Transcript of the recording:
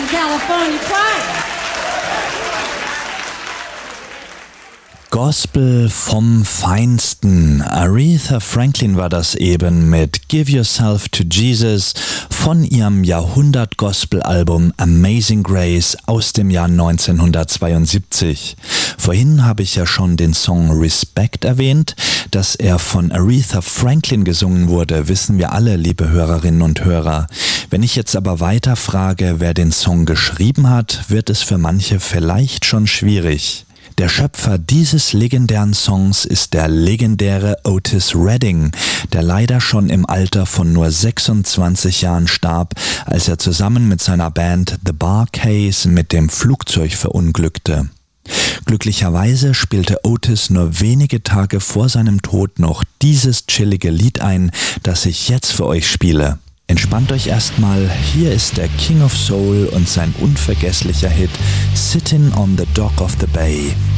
California Choir. Gospel vom Feinsten. Aretha Franklin war das eben mit Give Yourself to Jesus von ihrem Jahrhundert-Gospel-Album Amazing Grace aus dem Jahr 1972. Vorhin habe ich ja schon den Song Respect erwähnt. Dass er von Aretha Franklin gesungen wurde, wissen wir alle, liebe Hörerinnen und Hörer. Wenn ich jetzt aber weiter frage, wer den Song geschrieben hat, wird es für manche vielleicht schon schwierig. Der Schöpfer dieses legendären Songs ist der legendäre Otis Redding, der leider schon im Alter von nur 26 Jahren starb, als er zusammen mit seiner Band The Bar Case mit dem Flugzeug verunglückte. Glücklicherweise spielte Otis nur wenige Tage vor seinem Tod noch dieses chillige Lied ein, das ich jetzt für euch spiele. Entspannt euch erstmal, hier ist der King of Soul und sein unvergesslicher Hit Sittin' on the Dock of the Bay.